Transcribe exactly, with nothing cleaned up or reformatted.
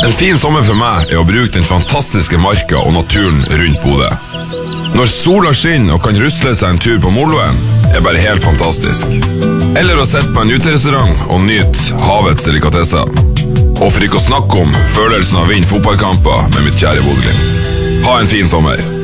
En fin sommer for meg er å bruke den fantastiske marka og naturen rundt Bodø. Når sola skinner og kan rusle seg en tur på Moloen, er bare helt fantastisk. Eller å sette på en uterestaurant og nyte havets delikatesser. Og for ikke å snakke om følelsen av å vinne fotballkamper med mitt kjære Bodø Glimt. Ha en fin sommer.